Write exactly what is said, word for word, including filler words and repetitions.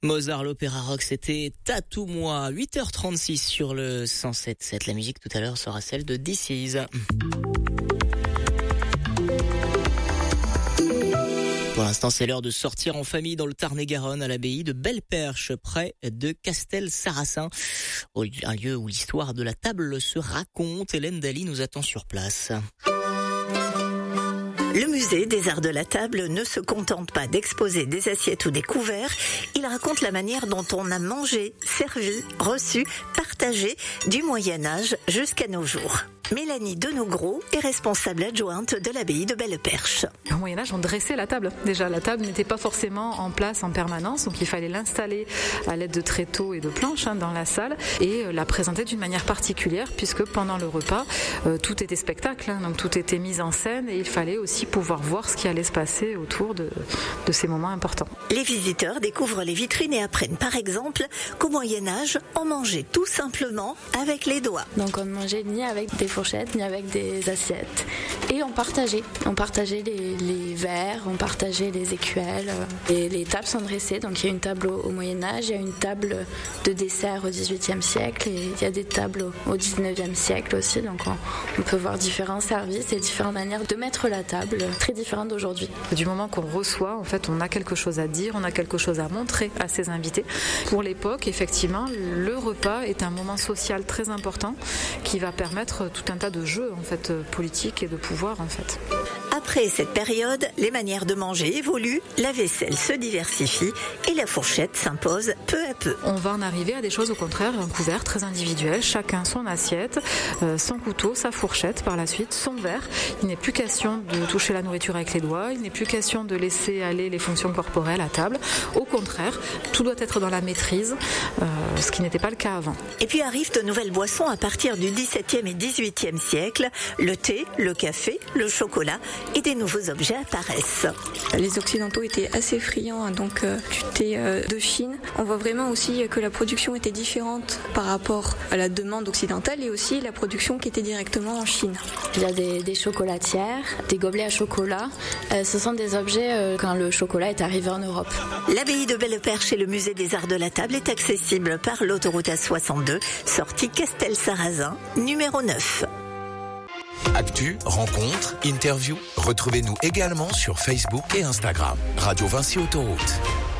Mozart, l'opéra rock, c'était Tatoue-moi, huit heures trente-six sur le cent sept virgule sept. La musique tout à l'heure sera celle de This Is. Pour l'instant, c'est l'heure de sortir en famille dans le Tarn-et-Garonne à l'abbaye de Belle-Perche, près de Castel-Sarrazin. Un lieu où l'histoire de la table se raconte. Hélène Daly nous attend sur place. Le musée des arts de la table ne se contente pas d'exposer des assiettes ou des couverts, il raconte la manière dont on a mangé, servi, reçu, partagé du Moyen-Âge jusqu'à nos jours. Mélanie Denogros est responsable adjointe de l'abbaye de Belle-Perche. Au Moyen-Âge, on dressait la table. Déjà, la table n'était pas forcément en place en permanence, donc il fallait l'installer à l'aide de tréteaux et de planches hein, dans la salle et la présenter d'une manière particulière, puisque pendant le repas, euh, tout était spectacle, hein, donc tout était mis en scène et il fallait aussi pouvoir voir ce qui allait se passer autour de, de ces moments importants. Les visiteurs découvrent les vitrines et apprennent par exemple qu'au Moyen-Âge, on mangeait tout simplement avec les doigts. Donc on ne mangeait ni avec des fourchettes, ni avec des assiettes. Et on partageait. On partageait les, les verres, on partageait les écuelles. Et les tables sont dressées. Donc il y a une table au, au Moyen-Âge, il y a une table de dessert au dix-huitième siècle et il y a des tables au, au dix-neuvième siècle aussi. Donc on, on peut voir différents services et différentes manières de mettre la table, très différentes d'aujourd'hui. Du moment qu'on reçoit, en fait, on a quelque chose à dire, on a quelque chose à montrer à ses invités. Pour l'époque, effectivement, le repas est un moment social très important qui va permettre tout un tas de jeux en fait politiques et de pouvoir en fait. Après cette période, les manières de manger évoluent, la vaisselle se diversifie et la fourchette s'impose peu à peu. On va en arriver à des choses au contraire, un couvert très individuel, chacun son assiette, euh, son couteau, sa fourchette par la suite, son verre. Il n'est plus question de toucher la nourriture avec les doigts, il n'est plus question de laisser aller les fonctions corporelles à table. Au contraire, tout doit être dans la maîtrise, euh, ce qui n'était pas le cas avant. Et puis arrivent de nouvelles boissons à partir du dix-septième et dix-huitième siècle, le thé, le café, le chocolat et des nouveaux objets apparaissent. Les Occidentaux étaient assez friands donc euh, du thé euh, de Chine. On voit vraiment aussi que la production était différente par rapport à la demande occidentale et aussi la production qui était directement en Chine. Il y a des, des chocolatières, des gobelets à chocolat. Euh, ce sont des objets euh, quand le chocolat est arrivé en Europe. L'abbaye de Belle-Perche et le musée des arts de la table est accessible par l'autoroute A soixante-deux, sortie Castel-Sarrazin, numéro neuf. Actu, rencontres, interviews, retrouvez-nous également sur Facebook et Instagram. Radio Vinci Autoroute.